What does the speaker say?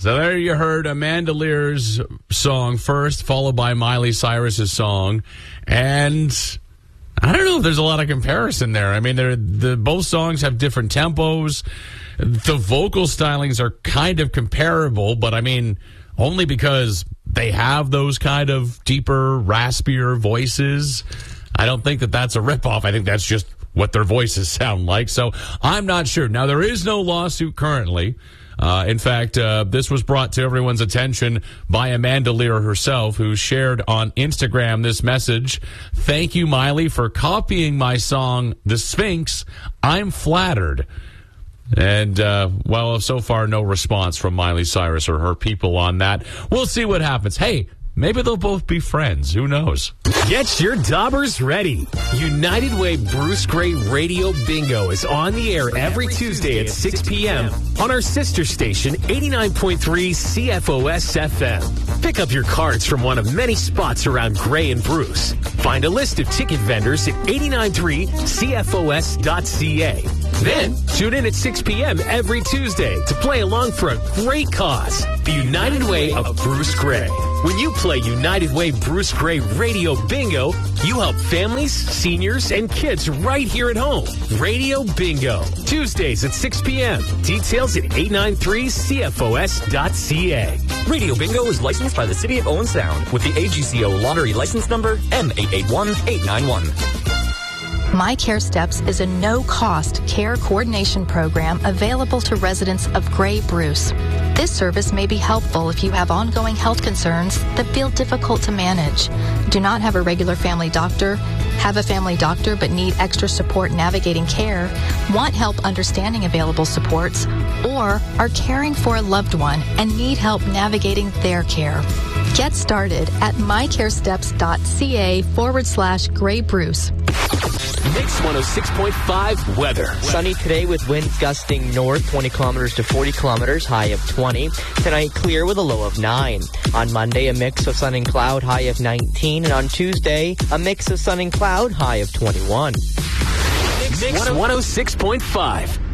So there you heard Amanda Lear's song first, followed by Miley Cyrus's song. And I don't know if there's a lot of comparison there. I mean, both songs have different tempos. The vocal stylings are kind of comparable, but I mean, only because they have those kind of deeper, raspier voices. I don't think that that's a ripoff. I think that's just what their voices sound like. So I'm not sure. Now, there is no lawsuit currently. In fact, this was brought to everyone's attention by Amanda Lear herself, who shared on Instagram this message. "Thank you, Miley, for copying my song, The Sphinx. I'm flattered." And, well, so far, no response from Miley Cyrus or her people on that. We'll see what happens. Hey, maybe they'll both be friends. Who knows? Get your daubers ready. United Way Bruce Gray Radio Bingo is on the air every Tuesday at 6 p.m. on our sister station, 89.3 CFOS FM. Pick up your cards from one of many spots around Gray and Bruce. Find a list of ticket vendors at 893cfos.ca. Then, tune in at 6 p.m. every Tuesday to play along for a great cause, the United Way of Bruce Gray. When you play United Way Bruce Gray Radio Bingo, you help families, seniors, and kids right here at home. Radio Bingo, Tuesdays at 6 p.m. Details at 893cfos.ca. Radio Bingo is licensed by the City of Owen Sound with the AGCO lottery license number M881891. My Care Steps is a no-cost care coordination program available to residents of Gray Bruce. This service may be helpful if you have ongoing health concerns that feel difficult to manage, do not have a regular family doctor, have a family doctor but need extra support navigating care, want help understanding available supports, or are caring for a loved one and need help navigating their care. Get started at mycaresteps.ca/Gray Bruce. Mix 106.5 weather. Sunny today with winds gusting north 20 kilometers to 40 kilometers, high of 20. Tonight clear with a low of 9. On Monday, a mix of sun and cloud, high of 19. And on Tuesday, a mix of sun and cloud, high of 21. Mix 106.5.